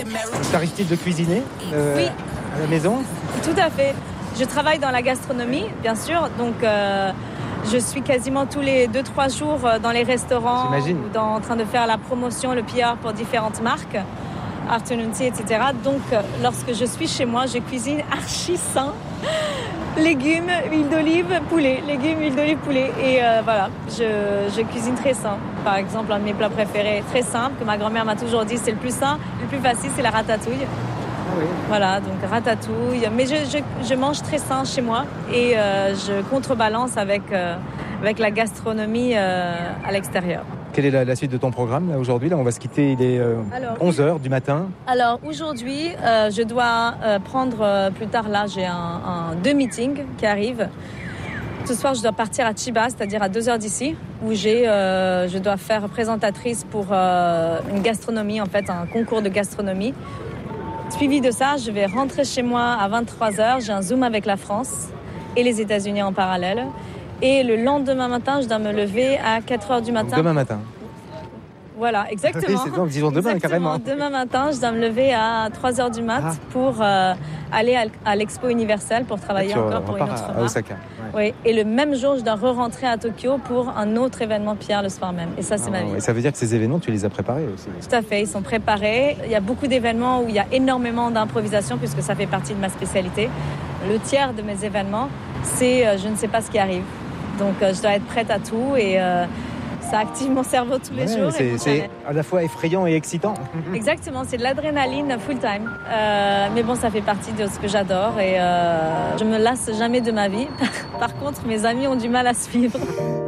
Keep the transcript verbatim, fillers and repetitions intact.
T'arrive-t-il de cuisiner euh, Oui. à la maison? Tout à fait. Je travaille dans la gastronomie, bien sûr, donc euh, je suis quasiment tous les deux trois jours dans les restaurants ou dans, en train de faire la promotion, le P R pour différentes marques, Afternoon Tea, et cetera. Donc, lorsque je suis chez moi, je cuisine archi sain. Légumes, huile d'olive, poulet. Légumes, huile d'olive, poulet. Et euh, voilà, je, je cuisine très sain. Par exemple, un de mes plats préférés, très simple, que ma grand-mère m'a toujours dit, c'est le plus sain, le plus facile, c'est la ratatouille. Ah oui. Voilà, donc ratatouille. Mais je, je, je mange très sain chez moi et euh, je contrebalance avec, euh, avec la gastronomie euh, à l'extérieur. Quelle est la, la suite de ton programme là, aujourd'hui? Là, on va se quitter, il est euh, alors, onze heures du matin. Alors aujourd'hui, euh, je dois euh, prendre euh, plus tard, là, j'ai un, un, deux meetings qui arrivent. Ce soir, je dois partir à Chiba, c'est-à-dire à deux heures d'ici, où j'ai, euh, je dois faire présentatrice pour euh, une gastronomie, en fait, un concours de gastronomie. Suivi de ça, je vais rentrer chez moi à vingt-trois heures. J'ai un Zoom avec la France et les États-Unis en parallèle. Et le lendemain matin, je dois me lever à quatre heures du matin. Donc demain matin. Voilà, exactement. Oui, c'est bon, disons demain, exactement. carrément. Demain matin, je dois me lever à trois heures du mat ah. pour euh, aller à, à l'Expo Universelle pour travailler tu encore pour une autre à, marque. À Osaka. Ouais. Oui, et le même jour, je dois re-rentrer à Tokyo pour un autre événement P R le soir même. Et ça, c'est ah, ma vie. Et ça veut dire que ces événements, tu les as préparés aussi? Tout à fait, ils sont préparés. Il y a beaucoup d'événements où il y a énormément d'improvisation puisque ça fait partie de ma spécialité. Le tiers de mes événements, c'est euh, je ne sais pas ce qui arrive. Donc, euh, je dois être prête à tout et euh, ça active mon cerveau tous les ouais, jours. C'est, c'est à la fois effrayant et excitant. Exactement, c'est de l'adrénaline full time. Euh, mais bon, ça fait partie de ce que j'adore et euh, je me lasse jamais de ma vie. Par contre, mes amis ont du mal à suivre.